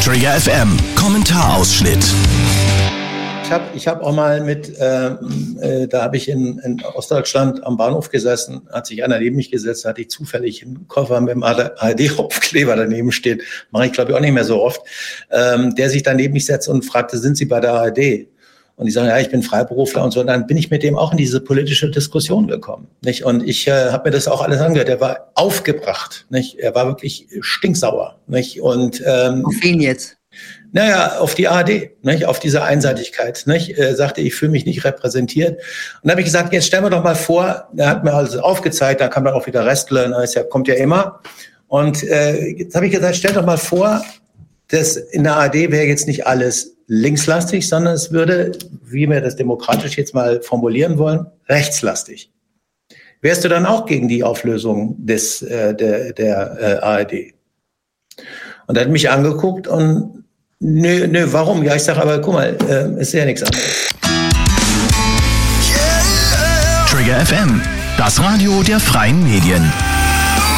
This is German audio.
Trigger FM Kommentarausschnitt. Ich hab auch mal da habe ich in Ostdeutschland am Bahnhof gesessen, hat sich einer neben mich gesetzt, hatte ich zufällig einen Koffer mit dem ARD-Hauptkleber daneben steht, mache ich glaube ich auch nicht mehr so oft, der sich dann neben mich setzt und fragte, sind Sie bei der ARD? Und ich sage, ja, ich bin Freiberufler und so. Und dann bin ich mit dem auch in diese politische Diskussion gekommen, nicht? Und ich habe mir das auch alles angehört. Er war aufgebracht, nicht? Er war wirklich stinksauer, nicht? Und auf wen jetzt? Naja, auf die ARD, nicht? Auf diese Einseitigkeit, nicht? Sagte, ich fühle mich nicht repräsentiert. Und dann habe ich gesagt, jetzt stellen wir doch mal vor, er hat mir also aufgezeigt, da kam dann auch wieder Restle, kommt ja immer. Und jetzt habe ich gesagt, stell doch mal vor, dass in der ARD wäre jetzt nicht alles linkslastig, sondern es würde, wie wir das demokratisch jetzt mal formulieren wollen, rechtslastig. Wärst du dann auch gegen die Auflösung der ARD? Und er hat mich angeguckt und nö, warum? Ja, ich sage, aber guck mal, ist ja nichts anderes. Trigger FM, das Radio der freien Medien.